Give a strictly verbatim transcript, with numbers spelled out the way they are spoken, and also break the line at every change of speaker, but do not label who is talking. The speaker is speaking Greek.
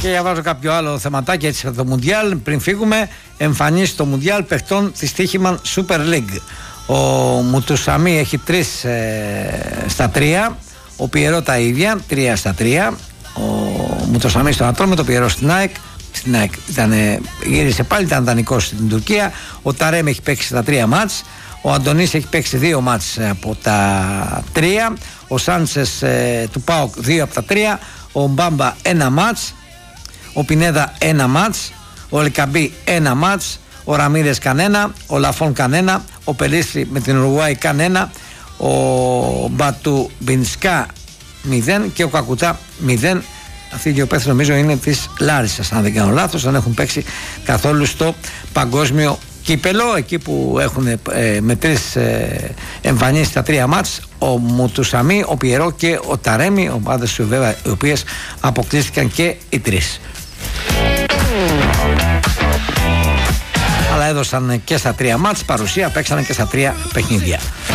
Και για βάζω κάποιο άλλο θεματάκι έτσι από το Μουντιάλ. Πριν φύγουμε, εμφανίσει στο Μουντιάλ παιχτών της Τύχημαν Super League. Ο Μουτουσαμί έχει τρεις ε, στα τρία. Ο Πιερό τα ίδια, τρία στα τρία. Ο Μουτουσαμί στον Ατρόμητο, το Πιερό στην ΑΕΚ. Στην ΑΕΚ ήτανε, γύρισε πάλι, ήταν δανεικός στην Τουρκία. Ο Ταρέμ έχει παίξει τα τρία μάτς. Ο Αντωνής έχει παίξει δύο μάτς από τα τρία. Ο Σάντσες ε, του ΠΑΟΚ δύο από τα τρία. Ο Μπάμπα ένα μάτς. Ο Πινέδα ένα μάτς. Ο Ελκαμπή ένα μάτς. Ο Ραμίδες κανένα. Ο Λαφόν κανένα. Ο Πελίστρη με την Ουρουάη κανένα. Ο Μπατου Μπινσκά μηδέν. Και ο Κακουτά μηδέν. Αυτοί οι δύο παίκτες νομίζω είναι της Λάρισσας, αν δεν κάνω λάθος. Δεν έχουν παίξει καθόλου στο παγκόσμιο κύπελο, εκεί που έχουν ε, με τρεις ε, εμφανίσεις στα τρία μάτς, ο Μουτουσαμί, ο Πιερό και ο Ταρέμι, ομάδες του βέβαια, οι οποίες αποκλείστηκαν και οι τρεις. Αλλά έδωσαν και στα τρία μάτς παρουσία, παίξανε και στα τρία παιχνίδια.